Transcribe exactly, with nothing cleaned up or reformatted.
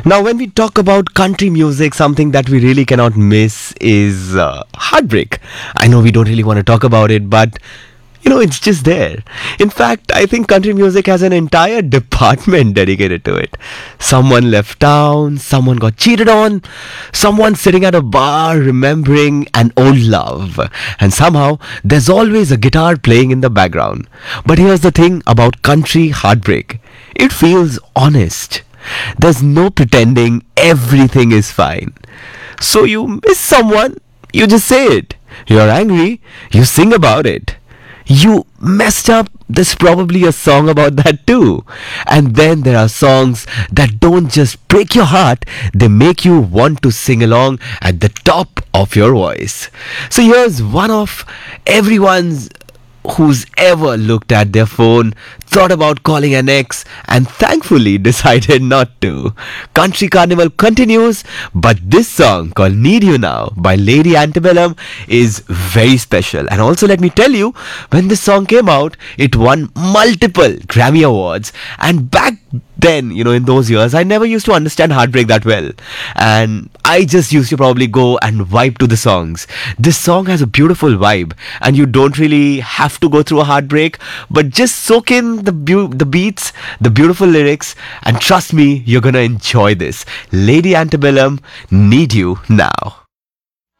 Now, when we talk about country music, something that we really cannot miss is uh, heartbreak. I know we don't really want to talk about it, but you know, it's just there. In fact, I think country music has an entire department dedicated to it. Someone left town, someone got cheated on, someone sitting at a bar remembering an old love. And somehow, there's always a guitar playing in the background. But here's the thing about country heartbreak. It feels honest. There's no pretending everything is fine. So you miss someone, you just say it. You're angry, you sing about it. You messed up, there's probably a song about that too. And then there are songs that don't just break your heart, they make you want to sing along at the top of your voice. So here's one of everyone's who's ever looked at their phone, thought about calling an ex, and thankfully decided not to. Country Carnival continues, but this song called Need You Now by Lady Antebellum is very special. And also let me tell you, when this song came out, it won multiple Grammy Awards. And back then, you know, in those years, I never used to understand heartbreak that well. And I just used to probably go and vibe to the songs. This song has a beautiful vibe, and you don't really have to go through a heartbreak, but just soak in the bu- the beats, the beautiful lyrics, and trust me, you're gonna enjoy this. Lady Antebellum, Need You Now.